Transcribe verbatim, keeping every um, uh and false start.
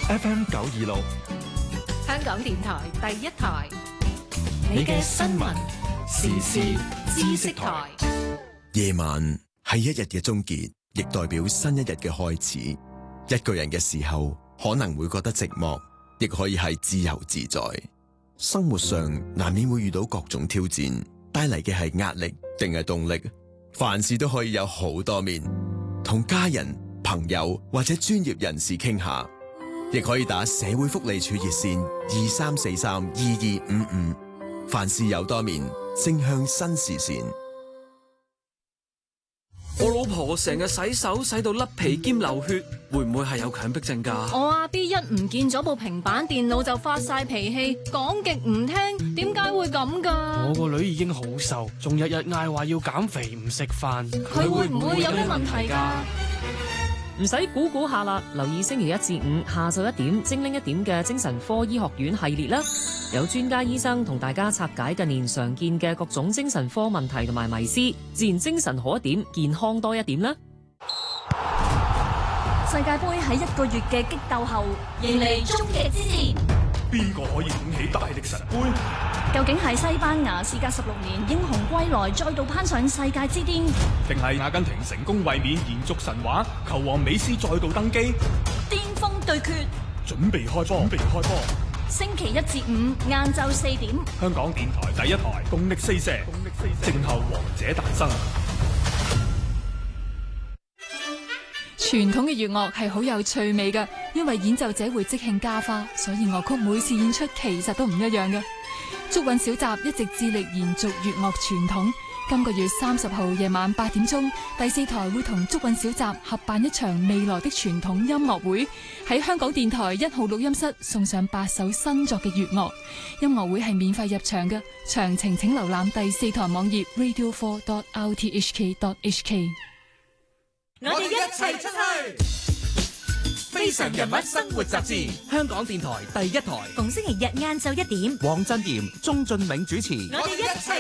F M 九二六， 香港電台第一台， 你嘅新聞時事知識台。 夜晚係一日嘅終結，亦代表新一日嘅開始。一個人嘅時候，可能會覺得寂寞，亦可以係自由自在。生活上難免會遇到各種挑戰，帶嚟嘅係壓力定係動力？凡事都可以有好多面，同家人、朋友或者專業人士傾下，亦可以打社會福利處熱線二三四三二二五五。凡事有多面，正向新視線。 我老婆成日洗手洗到甩皮兼流血，會唔會係有強迫症㗎？ 我阿 B 一唔見咗部平板電腦就發晒脾氣，講極唔聽，點解會咁㗎？ 我個女已經好瘦，仲日日嗌話要減肥唔食飯， 佢會唔會有咩問題㗎？ 唔使估估下啦，留意星期一至五下晝一點精靈一點嘅精神科醫學院系列啦，有專家醫生同大家拆解近年常見嘅各種精神科問題同埋迷思，自然精神好一點，健康多一點啦。 世界盃喺一個月嘅激鬥後，迎嚟終極之戰。 邊個可以捧起大力神杯？ 究竟係西班牙事隔十六年英雄歸來，再度攀上世界之巔， 定係阿根廷成功衛冕延續神話，球王美斯再度登基？ 巔峰對決， 準備開波！準備開波！ 星期一至五晏晝四點， 香港電台第一台，共力四射，靜候王者誕生。 傳統嘅粵樂係好有趣味嘅，因為演奏者會即興加花，所以樂曲每次演出其實都唔一樣嘅。竹韻小集一直致力延續粵樂傳統，今個月三十號夜晚八點鐘，第四台會同竹韻小集合辦一場未來的傳統音樂會，喺香港電台一號錄音室送上八首新作嘅粵樂。音樂會係免費入場嘅，詳情請瀏覽第四台網頁 radio four dot r t h k dot h k。 我哋一齊出去！非常人物生活雜誌， 香港電台第一台， 逢星期日晏晝一點， 黃振賢、鍾俊銘主持。 我哋一齊